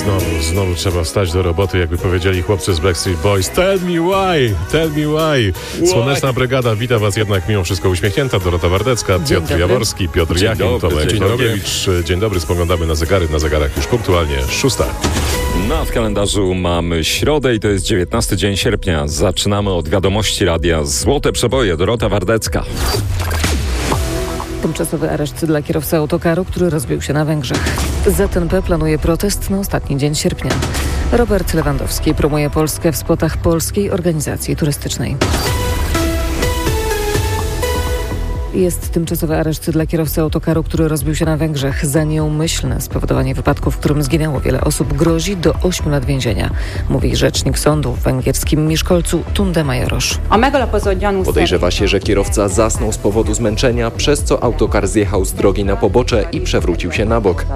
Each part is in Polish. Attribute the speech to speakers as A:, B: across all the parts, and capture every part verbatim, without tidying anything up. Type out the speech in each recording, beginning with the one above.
A: Znowu, znowu trzeba wstać do roboty, jakby powiedzieli chłopcy z Backstreet Boys. Tell me why, tell me why. Słoneczna Brygada wita was jednak mimo wszystko uśmiechnięta. Dorota Wardecka, Piotr dobry. Jaworski, Piotr Dzień Jachim, dobry, Tomek Chorągiewicz. Dzień dobry, spoglądamy na zegary. Na zegarach już punktualnie szósta.
B: Na w kalendarzu mamy środę i to jest dziewiętnasty dzień sierpnia. Zaczynamy od wiadomości radia Złote Przeboje. Dorota Wardecka.
C: Tymczasowy areszt dla kierowcy autokaru, który rozbił się na Węgrzech. Z N P planuje protest na ostatni dzień sierpnia. Robert Lewandowski promuje Polskę w spotach Polskiej Organizacji Turystycznej. Jest tymczasowy areszt dla kierowcy autokaru, który rozbił się na Węgrzech. Za nieumyślne spowodowanie wypadku, w którym zginęło wiele osób, grozi do ośmiu lat więzienia, mówi rzecznik sądu w węgierskim Miskolcu Tunde Majoros.
D: Podejrzewa się, że kierowca zasnął z powodu zmęczenia, przez co autokar zjechał z drogi na pobocze i przewrócił się na bok.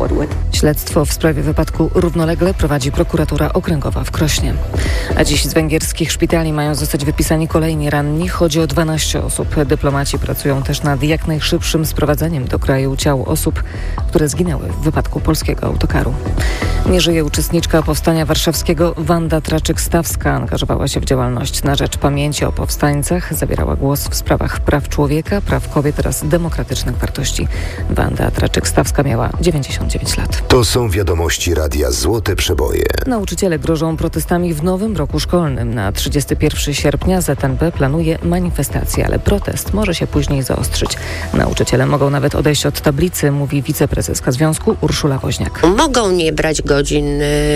C: Śledztwo w sprawie wypadku równolegle prowadzi prokuratura okręgowa w Krośnie. A dziś z węgierskich szpitali mają zostać wypisani kolejni ranni. Chodzi o dwanaście osób. Dyplomaci pracują też nad jak najszybszym sprowadzeniem do kraju ciał osób, które zginęły w wypadku polskiego autokaru. Nie żyje uczestniczka Powstania Warszawskiego Wanda Traczyk-Stawska. Angażowała się w działalność na rzecz pamięci o powstańcach. Zabierała głos w sprawach praw człowieka, praw kobiet oraz demokratycznych wartości. Wanda Traczyk-Stawska miała dziewięćdziesiąt dziewięć lat.
E: To są wiadomości radia Złote Przeboje.
C: Nauczyciele grożą protestami w nowym roku szkolnym. Na trzydziestego pierwszego sierpnia Z N P planuje manifestację, ale protest może się później zaostrzyć. Nauczyciele mogą nawet odejść od tablicy, mówi wiceprezeska związku Urszula Woźniak.
F: Mogą nie brać godzin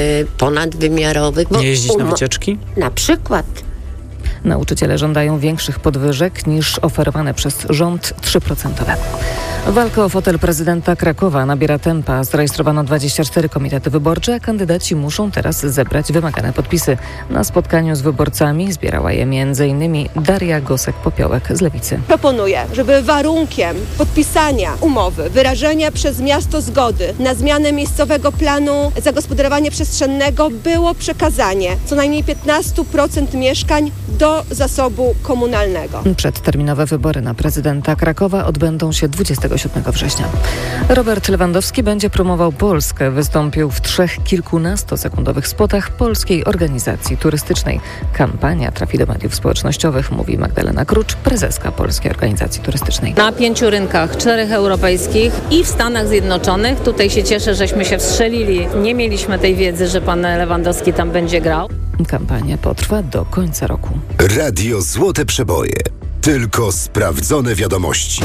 F: ponadwymiarowych.
G: Nie jeździć na wycieczki?
F: Na przykład.
C: Nauczyciele żądają większych podwyżek niż oferowane przez rząd trzy procent. Walka o fotel prezydenta Krakowa nabiera tempa. Zarejestrowano dwadzieścia cztery komitety wyborcze, a kandydaci muszą teraz zebrać wymagane podpisy. Na spotkaniu z wyborcami zbierała je między innymi Daria Gosek-Popiołek z Lewicy.
H: Proponuję, żeby warunkiem podpisania umowy, wyrażenia przez miasto zgody na zmianę miejscowego planu zagospodarowania przestrzennego było przekazanie co najmniej piętnaście procent mieszkań do zasobu komunalnego.
C: Przedterminowe wybory na prezydenta Krakowa odbędą się dwudziestego siódmego września. Robert Lewandowski będzie promował Polskę. Wystąpił w trzech kilkunastosekundowych spotach Polskiej Organizacji Turystycznej. Kampania trafi do mediów społecznościowych, mówi Magdalena Krucz, prezeska Polskiej Organizacji Turystycznej.
I: Na pięciu rynkach, czterech europejskich i w Stanach Zjednoczonych. Tutaj się cieszę, żeśmy się wstrzelili. Nie mieliśmy tej wiedzy, że pan Lewandowski tam będzie grał.
C: Kampania potrwa do końca roku.
E: Radio Złote Przeboje. Tylko sprawdzone wiadomości.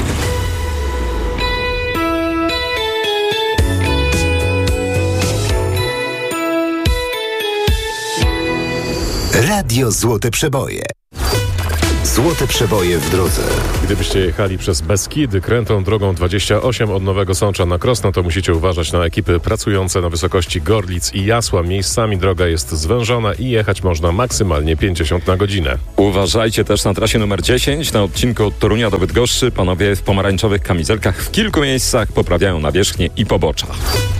E: Radio Złote Przeboje. Złote Przeboje w drodze.
A: Gdybyście jechali przez Beskidy krętą drogą dwadzieścia osiem od Nowego Sącza na Krosno, to musicie uważać na ekipy pracujące na wysokości Gorlic i Jasła. Miejscami droga jest zwężona i jechać można maksymalnie pięćdziesiąt na godzinę.
B: Uważajcie też na trasie numer dziesięć na odcinku od Torunia do Bydgoszczy. Panowie w pomarańczowych kamizelkach w kilku miejscach poprawiają nawierzchnię i pobocza.